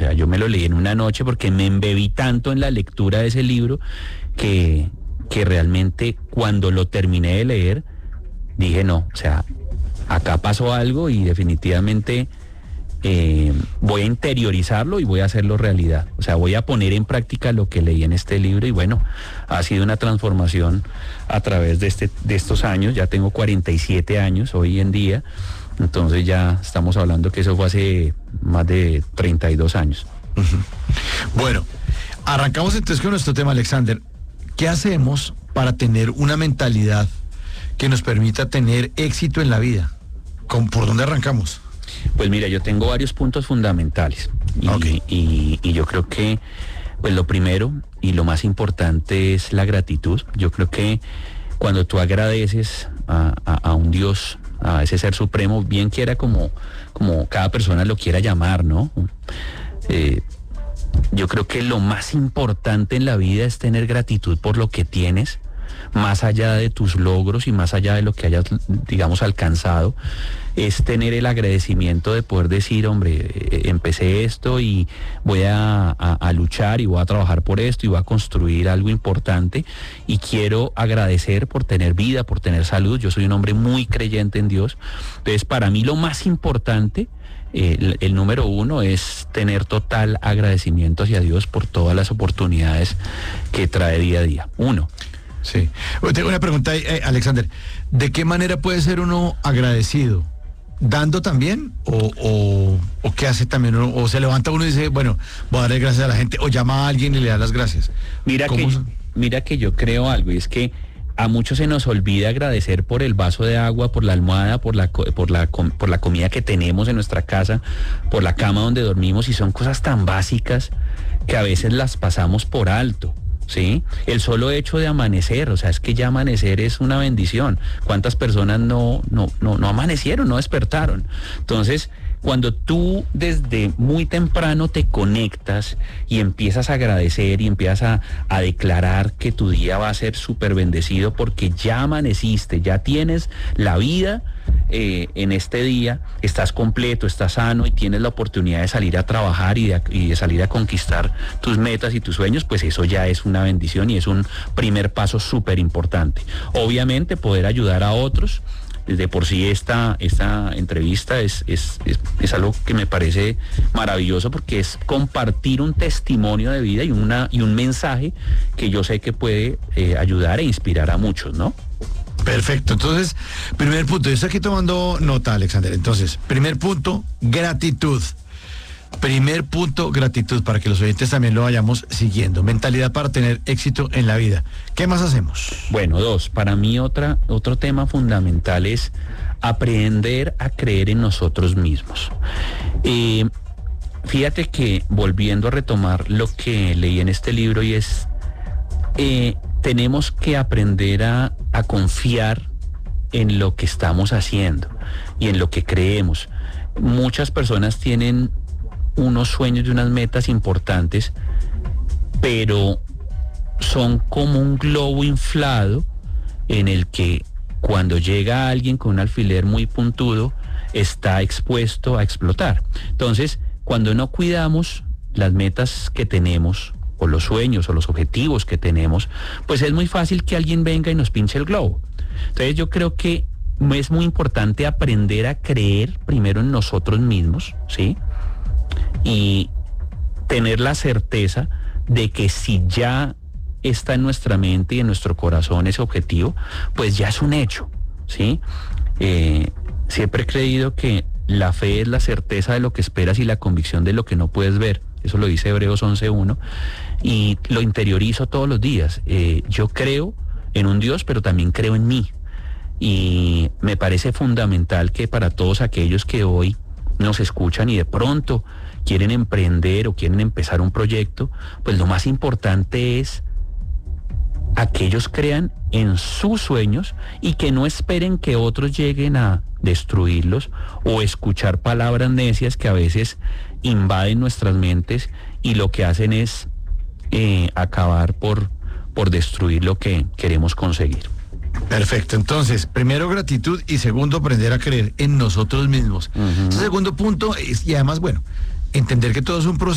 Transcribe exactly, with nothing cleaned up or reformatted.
sea, yo me lo leí en una noche porque me embebí tanto en la lectura de ese libro que, que realmente cuando lo terminé de leer, dije no, o sea, acá pasó algo y definitivamente eh, voy a interiorizarlo y voy a hacerlo realidad. O sea, voy a poner en práctica lo que leí en este libro y bueno, ha sido una transformación a través de, este, de estos años. Ya tengo cuarenta y siete años hoy en día, entonces ya estamos hablando que eso fue hace más de treinta y dos años. Uh-huh. Bueno, arrancamos entonces con nuestro tema, Alexander. ¿Qué hacemos para tener una mentalidad que nos permita tener éxito en la vida? ¿Por dónde arrancamos? Pues mira, yo tengo varios puntos fundamentales y, okay. y, y yo creo que pues lo primero y lo más importante es la gratitud. Yo creo que cuando tú agradeces a, a, a un Dios, a ese ser supremo, bien quiera como, como cada persona lo quiera llamar, ¿no? Eh, yo creo que lo más importante en la vida es tener gratitud por lo que tienes, más allá de tus logros y más allá de lo que hayas, digamos, alcanzado, es tener el agradecimiento de poder decir, hombre, empecé esto y voy a, a, a luchar y voy a trabajar por esto y voy a construir algo importante y quiero agradecer por tener vida, por tener salud. Yo soy un hombre muy creyente en Dios. Entonces, para mí lo más importante, eh, el, el número uno, es tener total agradecimiento hacia Dios por todas las oportunidades que trae día a día. Uno. Sí. Tengo una pregunta, eh, Alexander. ¿De qué manera puede ser uno agradecido? ¿Dando también? ¿O, o, o qué hace también uno? ¿O se levanta uno y dice, bueno, voy a darle gracias a la gente? ¿O llama a alguien y le da las gracias? Mira que, mira que yo creo algo, y es que a muchos se nos olvida agradecer por el vaso de agua, por la almohada, por la, por la, por la comida que tenemos en nuestra casa, por la cama donde dormimos, y son cosas tan básicas que a veces las pasamos por alto. ¿Sí? El solo hecho de amanecer, o sea, es que ya amanecer es una bendición. ¿Cuántas personas no, no, no, no amanecieron, no despertaron? Entonces, cuando tú desde muy temprano te conectas y empiezas a agradecer y empiezas a, a declarar que tu día va a ser súper bendecido porque ya amaneciste, ya tienes la vida eh, en este día, estás completo, estás sano y tienes la oportunidad de salir a trabajar y de, y de salir a conquistar tus metas y tus sueños, pues eso ya es una bendición y es un primer paso súper importante. Obviamente poder ayudar a otros. De por sí esta, esta entrevista es, es, es, es algo que me parece maravilloso porque es compartir un testimonio de vida y, una, y un mensaje que yo sé que puede eh, ayudar e inspirar a muchos, ¿no? Perfecto, entonces, primer punto, yo estoy aquí tomando nota, Alexander. Entonces, primer punto, gratitud. Primer punto, gratitud, para que los oyentes también lo vayamos siguiendo. Mentalidad para tener éxito en la vida. ¿Qué más hacemos? Bueno, dos, para mí otra, otro tema fundamental es aprender a creer en nosotros mismos. Eh, fíjate que, volviendo a retomar lo que leí en este libro, y es, eh, tenemos que aprender a, a confiar en lo que estamos haciendo y en lo que creemos. Muchas personas tienen unos sueños y unas metas importantes, pero son como un globo inflado en el que cuando llega alguien con un alfiler muy puntudo está expuesto a explotar. Entonces, cuando no cuidamos las metas que tenemos o los sueños o los objetivos que tenemos, pues es muy fácil que alguien venga y nos pinche el globo. Entonces yo creo que es muy importante aprender a creer primero en nosotros mismos, ¿sí? Y tener la certeza de que si ya está en nuestra mente y en nuestro corazón ese objetivo, pues ya es un hecho, ¿sí? Eh, siempre he creído que la fe es la certeza de lo que esperas y la convicción de lo que no puedes ver. Eso lo dice Hebreos once uno, y lo interiorizo todos los días. Eh, yo creo en un Dios, pero también creo en mí. Y me parece fundamental que para todos aquellos que hoy nos escuchan y de pronto quieren emprender o quieren empezar un proyecto, pues lo más importante es a que ellos crean en sus sueños y que no esperen que otros lleguen a destruirlos o escuchar palabras necias que a veces invaden nuestras mentes y lo que hacen es eh, acabar por, por destruir lo que queremos conseguir. Perfecto, entonces, primero gratitud y segundo aprender a creer en nosotros mismos. Uh-huh. Segundo punto es, y además, bueno, entender que todo es un proceso.